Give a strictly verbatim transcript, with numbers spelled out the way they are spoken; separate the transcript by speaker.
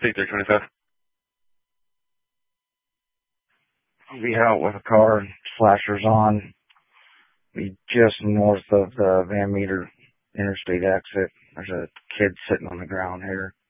Speaker 1: T three twenty-five.
Speaker 2: I'll be out with a car, flashers on, be just north of the Van Meter Interstate exit. There's a kid sitting on the ground here.